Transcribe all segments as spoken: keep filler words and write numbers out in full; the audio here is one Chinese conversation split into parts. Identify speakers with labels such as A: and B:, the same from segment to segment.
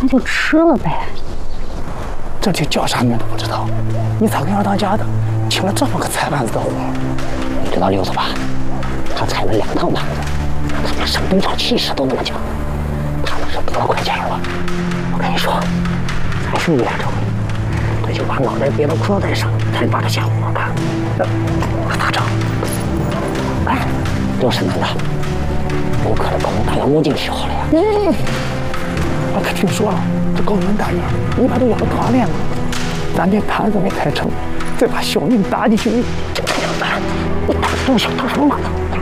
A: 那就吃了呗。
B: 这就叫啥名都不知道，你咋跟二当家的请了这么个菜贩子的活？
A: 你知道六子吧？他踩了两趟盘子，他妈上东厂气势都那么强，他那是得了快钱了。我跟你说，才是一两成，他就把脑袋别到裤腰带上，才把他吓唬我看。我咋整？哎，六婶男的，顾客的高门大院摸镜时候了呀。
B: 嗯，我可听说了，这高门大院一般都要了多少年了？咱这盘子没开成，再把小命搭进去，你
A: 这个样子，你打东西打什么嘛？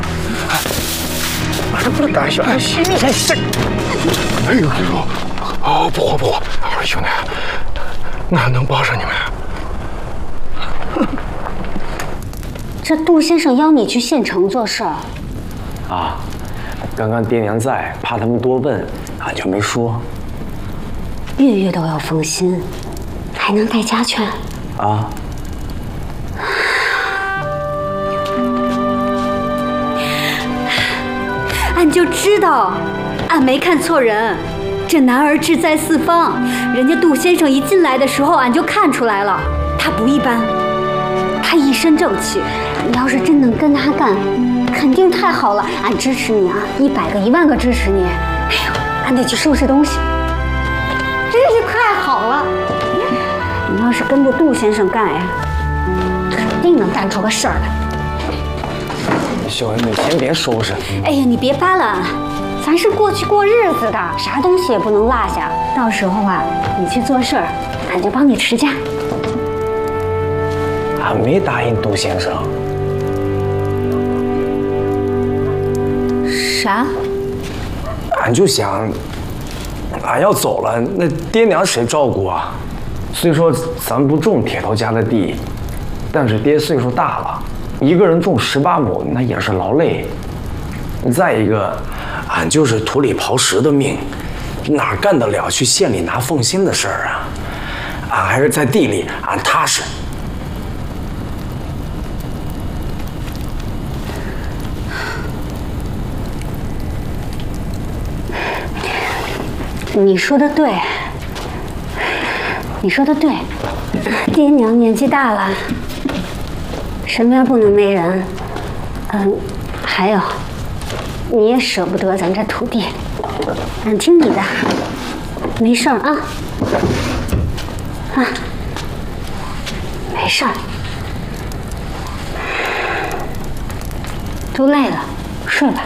B: 我这不是胆小，还心里还深。哎呦哎呦，哦，不活不活，兄弟，那能帮上你们？
C: 这杜先生邀你去县城做事儿
D: 啊？刚刚爹娘在，怕他们多问，俺就没说。
C: 月月都要封心，还能带家眷
D: 啊？
C: 俺就知道，俺没看错人。这男儿志在四方，人家杜先生一进来的时候，俺就看出来了，他不一般，他一身正气。你要是真能跟他干，肯定太好了。俺支持你啊，一百个一万个支持你。哎呦，俺得去收拾东西，真是太好了。你要是跟着杜先生干呀，肯定能干出个事儿来。
D: 小妹妹，先别收拾。
C: 哎呀，你别扒拉，咱是过去过日子的，啥东西也不能落下。到时候啊，你去做事儿，俺就帮你持家。
D: 俺没答应杜先生。
C: 啥？
D: 俺就想，俺要走了，那爹娘谁照顾啊？虽说咱不种铁头家的地，但是爹岁数大了，一个人种十八亩那也是劳累。再一个，俺就是土里刨食的命，哪干得了去县里拿俸薪的事儿啊？俺还是在地里，俺踏实。
C: 你说的对，你说的对，爹娘年纪大了，身边不能没人。嗯，还有，你也舍不得咱这土地，俺听你的，没事儿啊，啊，没事儿，都累了，睡吧。